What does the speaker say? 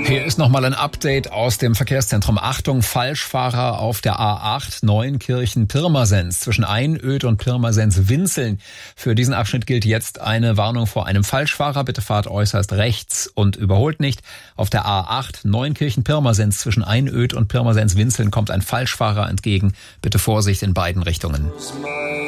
Hier ist nochmal ein Update aus dem Verkehrszentrum. Achtung, Falschfahrer auf der A8 Neuenkirchen-Pirmasens zwischen Einöd und Pirmasens-Winzeln. Für diesen Abschnitt gilt jetzt eine Warnung vor einem Falschfahrer. Bitte fahrt äußerst rechts und überholt nicht. Auf der A8 Neuenkirchen-Pirmasens zwischen Einöd und Pirmasens-Winzeln kommt ein Falschfahrer entgegen. Bitte Vorsicht in beiden Richtungen.